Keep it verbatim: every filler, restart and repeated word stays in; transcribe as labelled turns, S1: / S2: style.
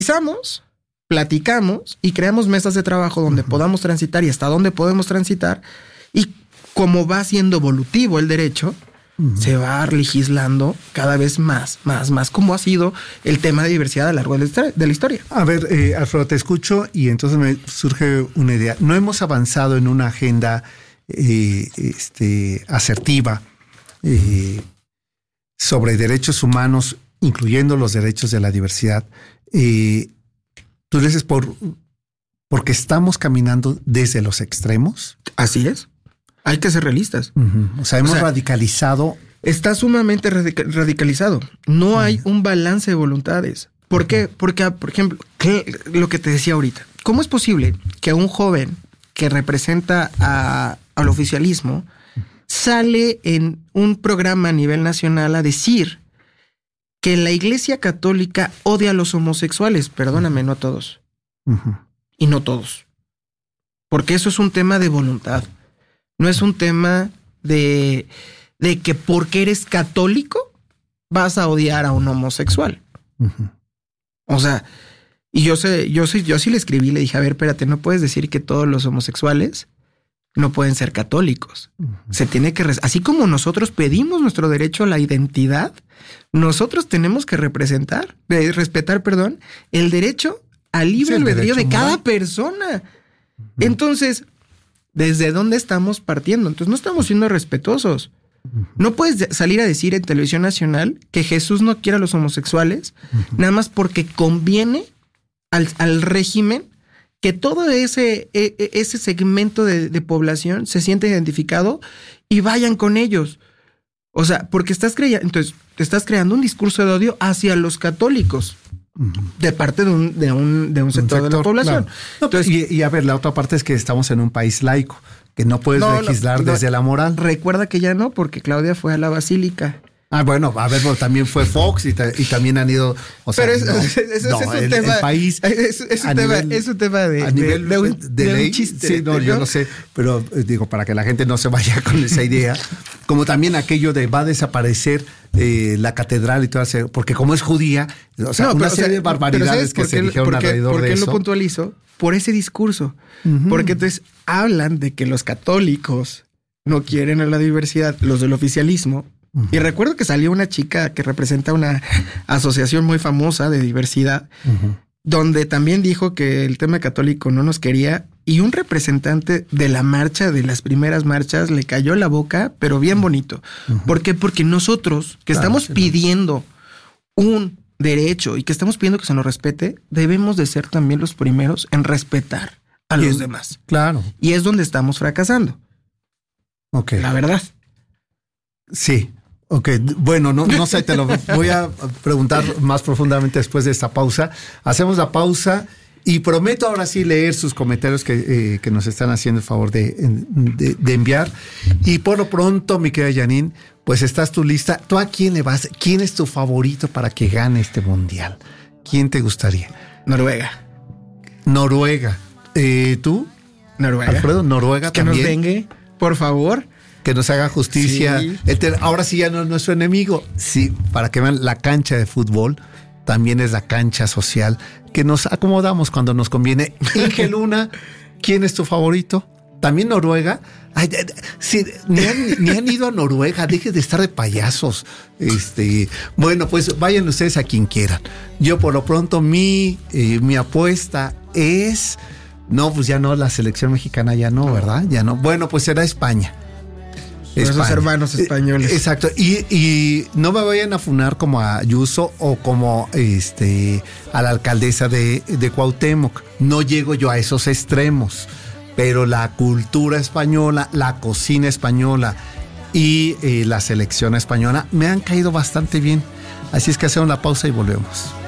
S1: Analizamos, platicamos y creamos mesas de trabajo donde uh-huh. podamos transitar y hasta dónde podemos transitar. Y como va siendo evolutivo el derecho, uh-huh. se va legislando cada vez más, más, más, como ha sido el tema de diversidad a lo largo de la historia.
S2: A ver, eh, Alfredo, te escucho y entonces me surge una idea. No hemos avanzado en una agenda eh, este, asertiva eh, sobre derechos humanos, incluyendo los derechos de la diversidad. Eh, ¿Tú dices por porque estamos caminando desde los extremos?
S1: Así es. Hay que ser realistas.
S2: Uh-huh. O sea, hemos o sea, radicalizado.
S1: Está sumamente radica- radicalizado. No uh-huh. hay un balance de voluntades. ¿Por uh-huh. qué? Porque, por ejemplo, lo que te decía ahorita. ¿Cómo es posible que un joven que representa a, al oficialismo uh-huh. sale en un programa a nivel nacional a decir que la Iglesia Católica odia a los homosexuales? Perdóname, uh-huh. no a todos. Uh-huh. Y no todos. Porque eso es un tema de voluntad. No es un tema de, de que porque eres católico vas a odiar a un homosexual. Uh-huh. O sea, y yo sé, yo sé, yo sí le escribí, le dije, a ver, espérate, no puedes decir que todos los homosexuales no pueden ser católicos. Uh-huh. Se tiene que, así como nosotros pedimos nuestro derecho a la identidad, nosotros tenemos que representar, eh, respetar, perdón, el derecho al libre sí, albedrío de cada moral. persona. Uh-huh. Entonces, ¿desde dónde estamos partiendo? Entonces no estamos siendo respetuosos. Uh-huh. No puedes salir a decir en televisión nacional que Jesús no quiere a los homosexuales, uh-huh. nada más porque conviene al, al régimen que todo ese, ese segmento de, de población se siente identificado y vayan con ellos. O sea, porque estás creyendo, entonces te estás creando un discurso de odio hacia los católicos. Uh-huh. De parte de un, de un, de un, sector, un sector de la población.
S2: Claro. No, entonces, y, y a ver, la otra parte es que estamos en un país laico, que no puedes no, legislar no, desde no, la moral.
S1: Recuerda que ya no, porque Claudia fue a la basílica.
S2: Ah, bueno, a ver, pero también fue Fox y, ta, y también han ido. O sea,
S1: pero eso,
S2: no,
S1: eso, eso
S2: no,
S1: es un
S2: el,
S1: tema.
S2: El país.
S1: Es, es, un, tema, nivel, es un tema de,
S2: a nivel
S1: de, de, un,
S2: de, de,
S1: de
S2: ley.
S1: un chiste.
S2: Sí, no, yo no sé, pero digo, para que la gente no se vaya con esa idea. Como también aquello de va a desaparecer eh, la catedral y todo eso, porque como es judía, o sea, no, una pero, serie o sea, de barbaridades que se dijeron
S1: porque,
S2: alrededor
S1: porque
S2: de eso.
S1: ¿Por qué lo puntualizo? Por ese discurso. Uh-huh. Porque entonces hablan de que los católicos no quieren a la diversidad, los del oficialismo. Uh-huh. Y recuerdo que salió una chica que representa una asociación muy famosa de diversidad, uh-huh. donde también dijo que el tema católico no nos quería, y un representante de la marcha, de las primeras marchas, le cayó la boca, pero bien bonito. Uh-huh. ¿Por qué? Porque nosotros, que claro, estamos sí, pidiendo un derecho y que estamos pidiendo que se nos respete, debemos de ser también los primeros en respetar a los demás.
S2: Claro.
S1: Y es donde estamos fracasando.
S2: Ok.
S1: La verdad.
S2: Sí. Ok, bueno, no, no sé, te lo voy a preguntar más profundamente después de esta pausa. Hacemos la pausa y prometo ahora sí leer sus comentarios que, eh, que nos están haciendo el favor de, de, de enviar. Y por lo pronto, mi querida Janine, pues estás tu lista. ¿Tú a quién le vas? ¿Quién es tu favorito para que gane este mundial? ¿Quién te gustaría?
S1: Noruega.
S2: Noruega. Eh, ¿Tú?
S1: Noruega.
S2: Alfredo, Noruega
S1: que
S2: también.
S1: Que nos vengue, por favor.
S2: Que nos haga justicia.
S1: Sí.
S2: Este, ahora sí ya no es nuestro enemigo. Sí, para que vean, la cancha de fútbol también es la cancha social que nos acomodamos cuando nos conviene. Inge Luna, ¿quién es tu favorito? También Noruega. Ay, sí, ni, han, ni han ido a Noruega, dejen de estar de payasos. Este, bueno, pues vayan ustedes a quien quieran. Yo por lo pronto mi, eh, mi apuesta es, no, pues ya no, la selección mexicana ya no, ¿verdad? Ya no. Bueno, pues será España.
S1: Esos hermanos españoles.
S2: Exacto. Y, y no me vayan a funar como a Ayuso o como este a la alcaldesa de, de Cuauhtémoc. No llego yo a esos extremos. Pero la cultura española, la cocina española y eh, la selección española me han caído bastante bien. Así es que hacemos la pausa y volvemos.